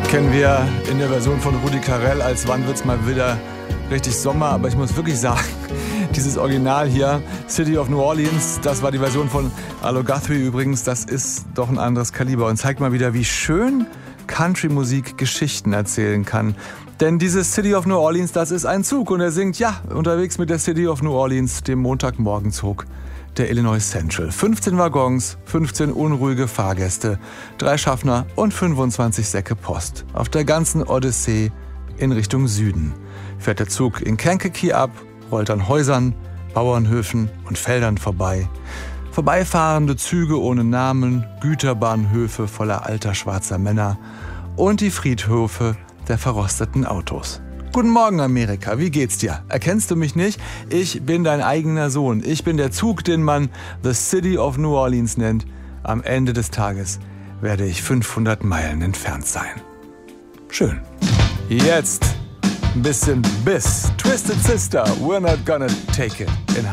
Kennen wir in der Version von Rudi Carrell als Wann wird's mal wieder richtig Sommer. Aber ich muss wirklich sagen, dieses Original hier, City of New Orleans, das war die Version von Arlo Guthrie übrigens, das ist doch ein anderes Kaliber und zeigt mal wieder, wie schön Country-Musik Geschichten erzählen kann. Denn dieses City of New Orleans, das ist ein Zug und er singt, ja, unterwegs mit der City of New Orleans, dem Montagmorgenzug der Illinois Central. 15 Waggons, 15 unruhige Fahrgäste, 3 Schaffner und 25 Säcke Post. Auf der ganzen Odyssee in Richtung Süden fährt der Zug in Kankakee ab, rollt an Häusern, Bauernhöfen und Feldern vorbei. Vorbeifahrende Züge ohne Namen, Güterbahnhöfe voller alter schwarzer Männer und die Friedhöfe der verrosteten Autos. Guten Morgen, Amerika, wie geht's dir? Erkennst du mich nicht? Ich bin dein eigener Sohn. Ich bin der Zug, den man The City of New Orleans nennt. Am Ende des Tages werde ich 500 Meilen entfernt sein. Schön. Jetzt ein bisschen Biss. Twisted Sister, we're not gonna take it.